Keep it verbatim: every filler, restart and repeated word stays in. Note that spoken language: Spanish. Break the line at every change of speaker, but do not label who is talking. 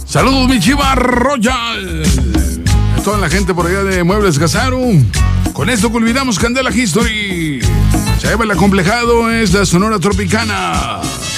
Saludos, mi Chiva Royal. A toda la gente por allá de Muebles Casaro. Con esto culminamos Candela History. Se lleva el acomplejado, es la Sonora Tropicana.